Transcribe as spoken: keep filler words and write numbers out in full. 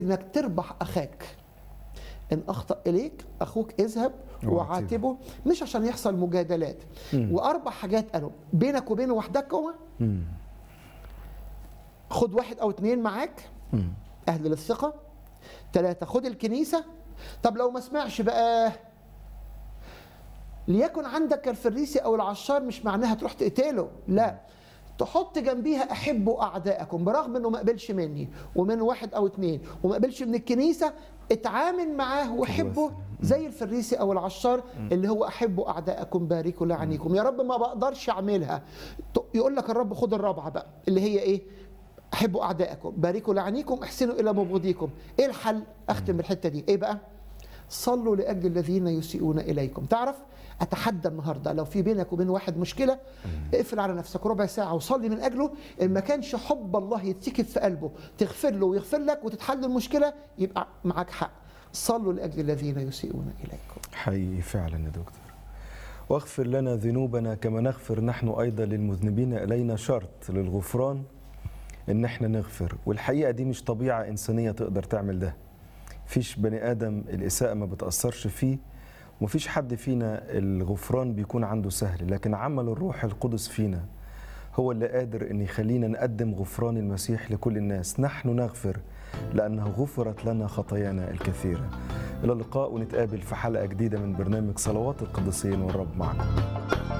انك تربح اخاك. ان اخطأ اليك اخوك اذهب وعاتبه، مش عشان يحصل مجادلات. مم. واربع حاجات قالوا: بينك وبينه وحدك هو، خد واحد او اتنين معاك مم. اهل للثقة. ثلاثة، خد الكنيسة. طب لو ما سمعش بقى، ليكن عندك الفريسي او العشار، مش معناها تروح تقتله، لا، تحط جنبيها احبوا اعدائكم، برغم انه ما قبلش مني ومن واحد او اتنين وما قبلش من الكنيسه، اتعامل معاه وحبه زي الفريسي او العشار اللي هو احبوا اعدائكم باركوا لعنيكم. يا رب ما بقدرش اعملها، يقول لك الرب خد الرابعه بقى اللي هي ايه؟ احبوا اعدائكم باركوا لعنيكم احسنوا الى مبغضيكم. ايه الحل؟ اختم بالحته دي، ايه بقى؟ صلوا لاجل الذين يسيئون اليكم. تعرف، اتحدى النهارده لو في بينك وبين واحد مشكله، اقفل على نفسك ربع ساعه وصلي من اجله. ان ما كانش حب الله يتسكب في قلبه تغفر له ويغفر لك وتتحل المشكله، يبقى معاك حق. صلوا لاجل الذين يسيئون اليكم. حقيقي فعلا يا دكتور. واغفر لنا ذنوبنا كما نغفر نحن ايضا للمذنبين الينا. شرط للغفران ان احنا نغفر، والحقيقه دي مش طبيعه انسانيه تقدر تعمل ده. فيش بني ادم الاساءه ما بتاثرش فيه، ومفيش حد فينا الغفران بيكون عنده سهل، لكن عمل الروح القدس فينا هو اللي قادر ان يخلينا نقدم غفران المسيح لكل الناس. نحن نغفر لأنه غفرت لنا خطايانا الكثيرة. إلى اللقاء، ونتقابل في حلقة جديدة من برنامج صلوات القديسين، والرب معكم.